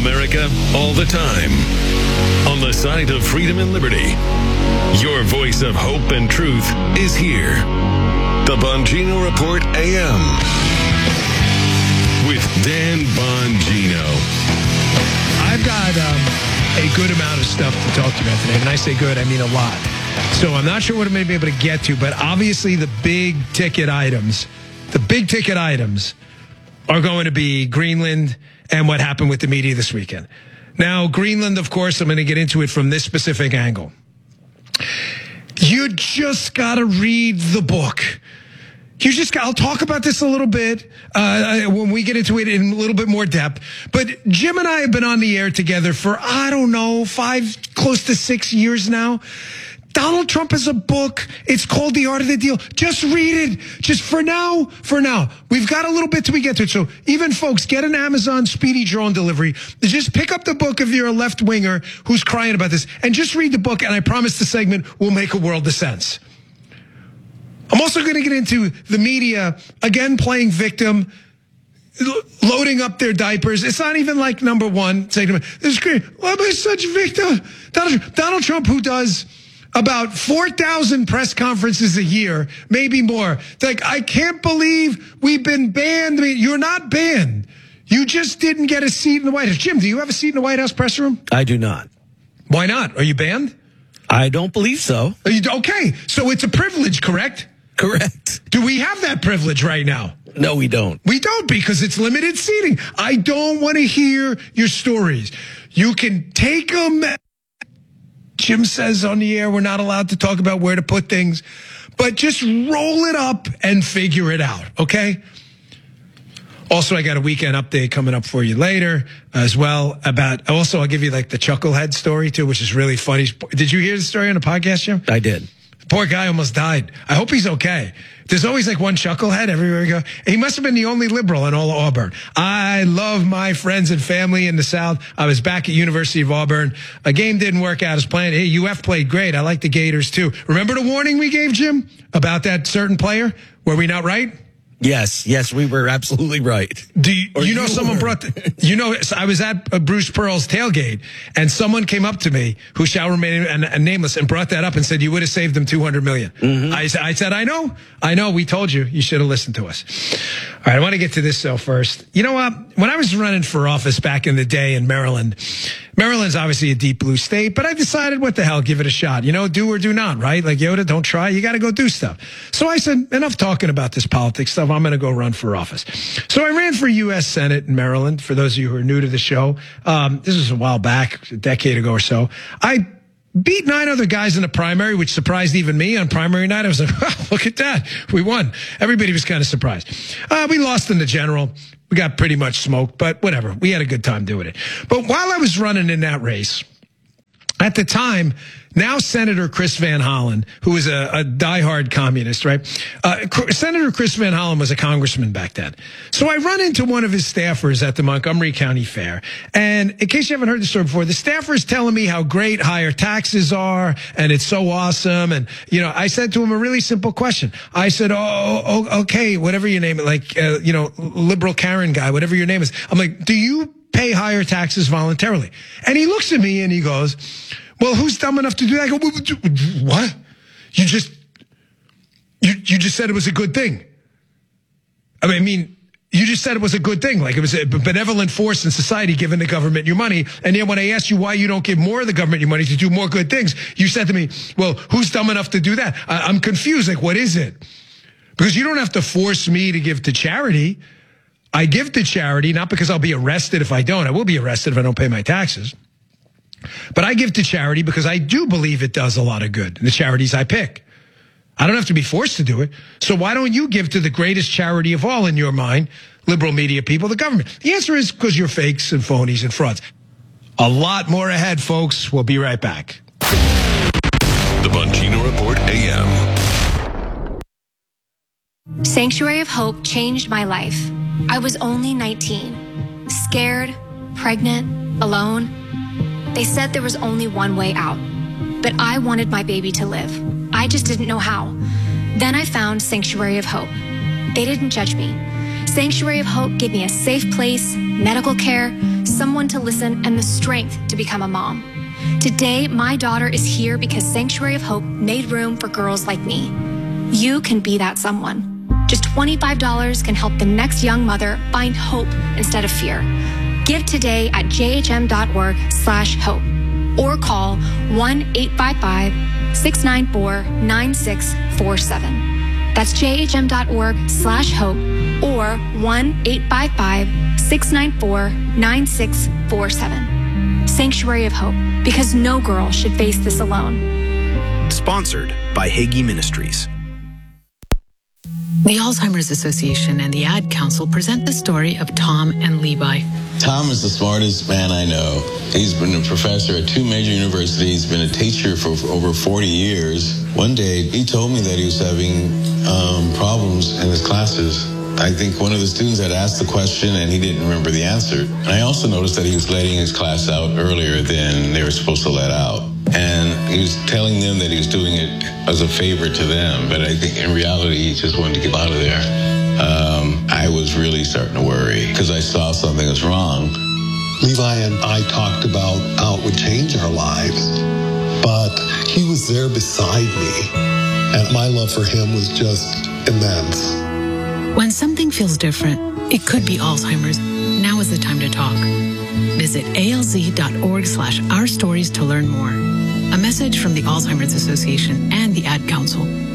America, all the time. On the side of freedom and liberty. Your voice of hope and truth is here. The Bongino Report AM. With Dan Bongino. I've got a good amount of stuff to talk to you about today. When I say good, I mean a lot. So I'm not sure what I'm going to be able to get to, but obviously the big ticket items are going to be Greenland and what happened with the media this weekend. Now, Greenland, of course, I'm going to get into it from this specific angle. You just got to read the book. I'll talk about this a little bit when we get into it in a little bit more depth. But Jim and I have been on the air together for, 5, close to 6 years now. Donald Trump has a book. It's called The Art of the Deal. Just read it. Just for now. We've got a little bit till we get to it. So even folks, get an Amazon speedy drone delivery. Just pick up the book if you're a left-winger who's crying about this and just read the book. And I promise the segment will make a world of sense. I'm also going to get into the media, again, playing victim, loading up their diapers. It's not even like number one. Saying to me, this is great. Why am I such a victim? Donald Trump, who does about 4,000 press conferences a year, maybe more. Like, I can't believe we've been banned. I mean, you're not banned. You just didn't get a seat in the White House. Jim, do you have a seat in the White House press room? I do not. Why not? Are you banned? I don't believe so. Okay, so it's a privilege, correct? Correct. Do we have that privilege right now? No, we don't. We don't, because it's limited seating. I don't want to hear your stories. You can take them. Jim says on the air we're not allowed to talk about where to put things, but just roll it up and figure it out, okay? Also, I got a weekend update coming up for you later as well I'll give you like the chucklehead story too, which is really funny. Did you hear the story on the podcast, Jim? I did. Poor guy almost died. I hope he's okay. There's always like one chucklehead everywhere you go. He must have been the only liberal in all of Auburn. I love my friends and family in the South. I was back at University of Auburn. A game didn't work out as planned. Hey, UF played great. I like the Gators too. Remember the warning we gave, Jim, about that certain player? Were we not right? Yes, we were absolutely right. I was at Bruce Pearl's tailgate, and someone came up to me who shall remain nameless and brought that up and said, you would have saved them $200 million. Mm-hmm. I said, I know, we told you. You should have listened to us. All right, I want to get to this first. You know what? When I was running for office back in the day in Maryland's obviously a deep blue state, but I decided, what the hell, give it a shot. Do or do not, right? Like Yoda, don't try. You got to go do stuff. So I said, enough talking about this politics stuff. I'm going to go run for office. So I ran for U.S. Senate in Maryland. For those of you who are new to the show, this was a while back, a decade ago or so. I beat 9 other guys in a primary, which surprised even me. On primary night, I was like, oh, look at that. We won. Everybody was kind of surprised. We lost in the general. We got pretty much smoked, but whatever. We had a good time doing it. But while I was running in that race, at the time, now Senator Chris Van Hollen, who was a diehard communist, right? Senator Chris Van Hollen was a congressman back then. So I run into one of his staffers at the Montgomery County Fair. And in case you haven't heard the story before, the staffer is telling me how great higher taxes are and it's so awesome. And, I said to him a really simple question. I said, okay, whatever you name it, like, liberal Karen guy, whatever your name is. I'm like, do you pay higher taxes voluntarily? And he looks at me and he goes, well, who's dumb enough to do that? I go, what? You just said it was a good thing. I mean, you just said it was a good thing. Like it was a benevolent force in society giving the government your money. And yet when I asked you why you don't give more of the government your money to do more good things, you said to me, well, who's dumb enough to do that? I'm confused. Like, what is it? Because you don't have to force me to give to charity. I give to charity, not because I'll be arrested if I don't. I will be arrested if I don't pay my taxes. But I give to charity because I do believe it does a lot of good, the charities I pick. I don't have to be forced to do it. So why don't you give to the greatest charity of all in your mind, liberal media people, the government? The answer is because you're fakes and phonies and frauds. A lot more ahead, folks. We'll be right back. The Bongino Report AM. Sanctuary of Hope changed my life. I was only 19, scared, pregnant, alone. They said there was only one way out, but I wanted my baby to live. I just didn't know how. Then I found Sanctuary of Hope. They didn't judge me. Sanctuary of Hope gave me a safe place, medical care, someone to listen, and the strength to become a mom. Today, my daughter is here because Sanctuary of Hope made room for girls like me. You can be that someone. Just $25 can help the next young mother find hope instead of fear. Give today at jhm.org/hope or call 1-855-694-9647. That's jhm.org/hope or 1-855-694-9647. Sanctuary of Hope, because no girl should face this alone. Sponsored by Hagee Ministries. The Alzheimer's Association and the Ad Council present the story of Tom and Levi. Tom is the smartest man I know. He's been a professor at 2 major universities, been a teacher for over 40 years. One day, he told me that he was having problems in his classes. I think one of the students had asked the question and he didn't remember the answer. And I also noticed that he was letting his class out earlier than they were supposed to let out. And he was telling them that he was doing it as a favor to them, but I think in reality, he just wanted to get out of there. I was really starting to worry because I saw something was wrong. Levi and I talked about how it would change our lives, but he was there beside me, and my love for him was just immense. When something feels different, it could be Alzheimer's. Now is the time to talk. Visit alz.org/ourstories to learn more. A message from the Alzheimer's Association and the Ad Council.